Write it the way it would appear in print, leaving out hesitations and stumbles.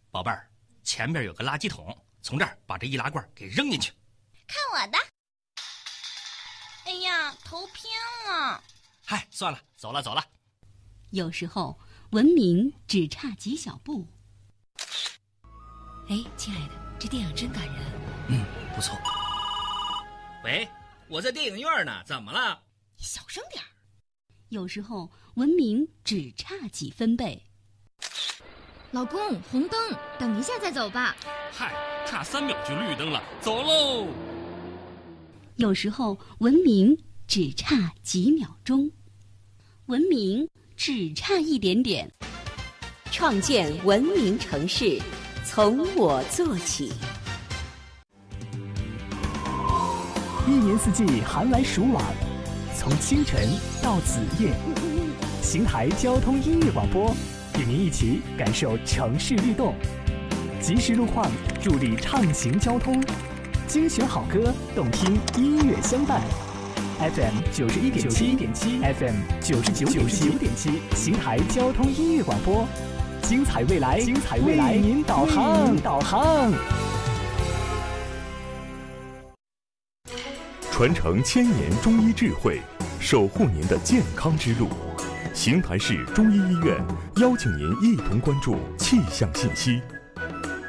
宝贝儿，前边有个垃圾桶，从这儿把这易拉罐给扔进去。 看我的！哎呀，头偏了。 嗨，算了，走了。 有时候文明只差几小步。 哎，亲爱的，这电影真感人。 不错。 喂，我在电影院呢，怎么了？ 你小声点儿。 有时候文明只差几分贝。 老公，红灯，等一下再走吧。 嗨，差3秒就绿灯了，走喽。 有时候文明只差几秒钟，文明只差一点点。 创建文明城市，从我做起。 一年四季寒来暑往，从清晨到子夜，邢台交通音乐广播与您一起感受城市律动，及时路况助力畅行交通，精选好歌，动听音乐相伴。FM 91.7 FM 99.7，邢台交通音乐广播，精彩未来，为您导航。 传承1000年中医智慧，守护您的健康之路。邢台市中医医院邀请您一同关注气象信息。